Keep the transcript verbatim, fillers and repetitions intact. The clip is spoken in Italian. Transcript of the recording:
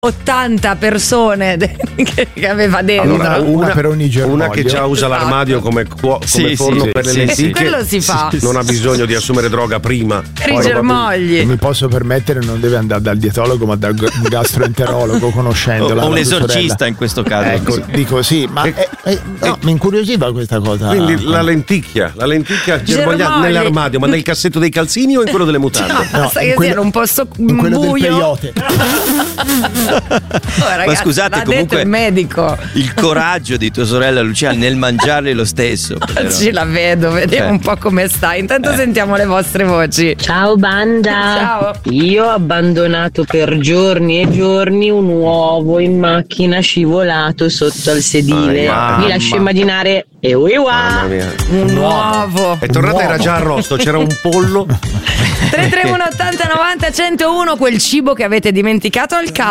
ottanta persone che, che aveva dentro. Allora, una, una per ogni germoglio. Una che già usa l'armadio come, come sì, forno sì, per sì, le lenticchie. Sì, quello si fa. Non ha bisogno di assumere droga prima. Per i germogli. Non mi posso permettere, non deve andare dal dietologo ma dal gastroenterologo, conoscendola. O un esorcista sorella. In questo caso. Ecco, dico sì, ma eh, eh, no, mi incuriosiva questa cosa. Quindi la lenticchia, la lenticchia germogliata nell'armadio, ma nel cassetto dei calzini o in quello delle mutande? No, basta no, che quello, sia un posto in quello buio. del peyote. Oh, ragazzi, ma scusate, l'ha comunque detto il medico. Il coraggio di tua sorella Lucia nel mangiarli lo stesso. Oggi la vedo, vediamo eh. un po' come sta. Intanto eh. sentiamo le vostre voci. Ciao banda. Ciao. Io ho abbandonato per giorni e giorni un uovo in macchina scivolato sotto al sedile. Oh, Vi lascio immaginare. E uiwa. Un uovo. È tornata, era già arrosto, c'era un pollo. tre tre uno ottanta novanta centouno, quel cibo che avete dimenticato al campo.